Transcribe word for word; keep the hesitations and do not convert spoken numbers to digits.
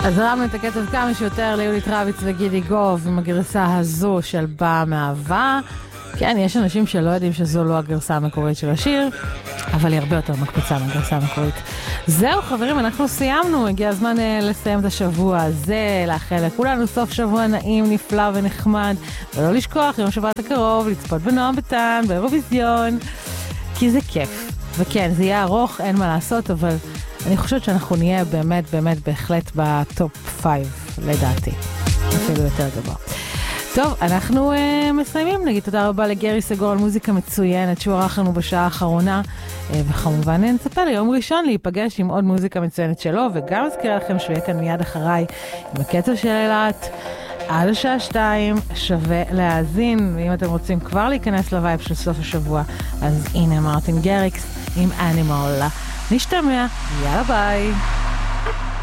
אז רמנו את הקטע כמה שיותר ליולית רביץ וגידי גוב עם הגרסה הזו של באה מאהבה. כן, יש אנשים שלא יודעים שזו לא הגרסה המקורית של השיר, אבל היא הרבה יותר מקפצה מהגרסה המקורית. זהו חברים, אנחנו סיימנו, הגיע הזמן לסיים את השבוע הזה, לאחל לכולנו סוף שבוע נעים, נפלא ונחמד, ולא לשכוח יום שבת הקרוב, לצפות בנועם ביטן, באירוויזיון, כי זה כיף. וכן, זה יהיה ארוך, אין מה לעשות, אבל אני חושבת שאנחנו נהיה באמת, באמת, בהחלט בטופ פייב, לדעתי. אפילו יותר גבוה. טוב, אנחנו uh, מסיימים. נגיד תודה רבה לגרי סגור על מוזיקה מצוינת שהוא ערך לנו בשעה האחרונה, uh, וכמובן נצפה ליום ראשון להיפגש עם עוד מוזיקה מצוינת שלו, וגם אזכיר לכם שהוא יהיה כאן מיד אחריי עם הקצב של אלת עד השעה שתיים, שווה להאזין, ואם אתם רוצים כבר להיכנס לווייב של סוף השבוע, אז הנה מרטין גריקס עם אנימול. נשתמע, יאללה ביי.